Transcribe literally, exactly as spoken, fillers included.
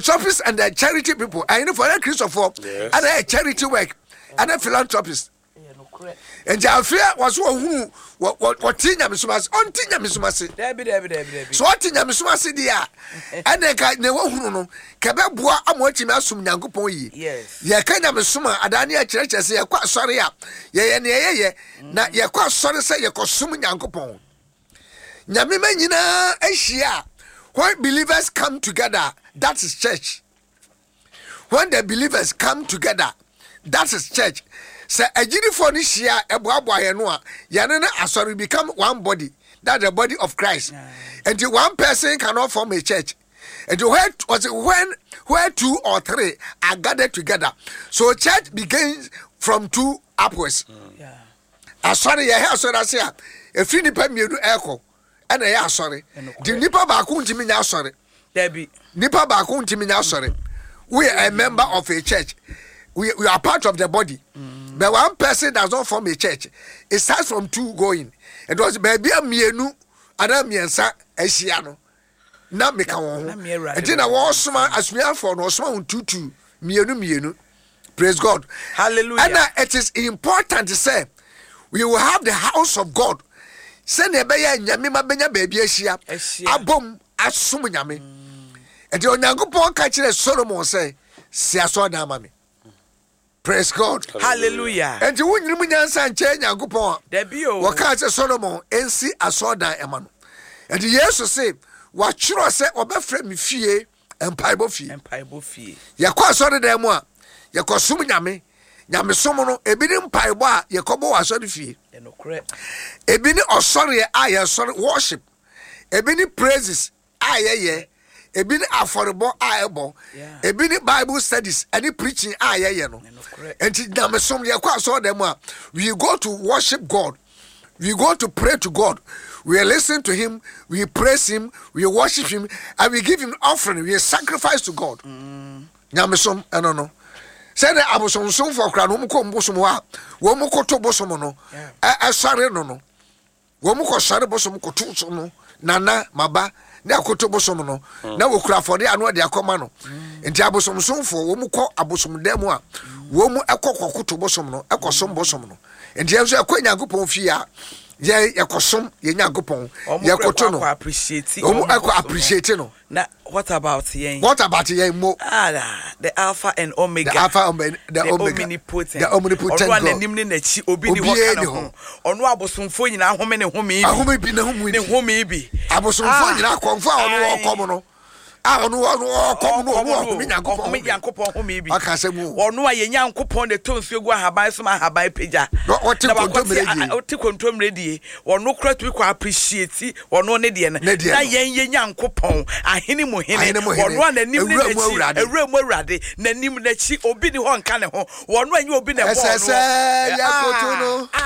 philanthropists and the charity people. I know for a Christopher and a charity work and a philanthropist. And Jalfia was one who what Tina Missumas on Tina Missumasi. So what Tina Missumasi dia and then I never know Cababua am watching us from Yankupoi. Yes, ya kind of Missuma Adania Church as you're quite sorry up. Yea, yea, yea, not you're quite sorry, say you're consuming Yankupon. Yamimena Asia. When believers come together, that is church. When the believers come together, that is church. Say a uniform is here, a boy and one, Yanana Asori become one body. That's the body of Christ. Yeah. And the one person cannot form a church. And the where was it when where two or three are gathered together. So church begins from two upwards. Mm. Yeah. Asori, yeah, sorry, I say, a free nipa me do echo. And I sorry. The nipa ba kunti me nya sorry. Debbie. Nipa ba kunti me nya sorry. We are a member of a church. We, we are part of the body. Mm. But one person does not form a church. It starts from two going. It was baby a mienu, and a miensa, a shiano. Not make a one. And then I was smart as me for no small tutu, mienu mienu. Praise God. Hallelujah. And uh, it is important to say, we will have the house of God. Send a bear and Yamima Benya baby, a shia, a bomb, as Sumunyami. And the Onyango catcher Solomon say, Siaso Damami. Praise God. Hallelujah. And you wouldn't mean and change and go upon. Debio. What can't Solomon and see a soda eman. And the yes to say, what should I say or be friend me fee and pipe fee. And pipe fee. Ya quite sorry them one. Ya consume yami. Yami somono, a bidding pipe, ya cobo a sorry fee. And no correct. A bidding or sorry, I am sorry worship. A bidding praises, I, yeah. A bit affordable, able, a bit Bible studies, any preaching, I, yeah, no. And now, some year quite saw them. We go to worship God, we go to pray to God, we listen to Him, we praise Him, we worship Him, and we give Him offering, we sacrifice to God. Now, some, I don't know. Say that I was on so for crown, Womuko Bosomwa, Womuko to Bosomono, a sorry no no. Womuko Sari Bosomuko Tusono, Nana, Maba. Na akoto bosom no na wokura fode anu de akoma no enti abosom somfo wo mu kɔ abosom dam a wo mu ekɔ kokoto bosom no ekosom bosom no enti enso ekɔ Nyankopɔn fi a ye ekosom ye Nyankopɔn ye koto no wo mu ekɔ appreciate no. Na what about yen? What about yen mo? Ah, the Alpha and Omega. The Alpha and the, the Omega. Omnipotent. The omnipotent God. Ono anim ne nachi obi ni ho kana ho. Ono abosomfo nyina home ne home ibi. Ahome bi ne home ibi. Ne home ibi. Abosomfo nyina konfo a ono okom no. Ah ono ono okom no ono okom Nyankopɔn. Home Nyankopɔn home ibi. Aka semu. Ono a ye Nyankopɔn de tonsu egu ahaban so ma ahaban peja. No oti kontom ready. Oti kontom ready. Ono kra to ko appreciate ono ne de na yen ye Nyankopɔn ahene mo hene. Ono ananim ne nachi. Ewura mu awurade nanim nachi obi ni ho nka ne ho. Ono anyi obi na ho. Esese yakoto no.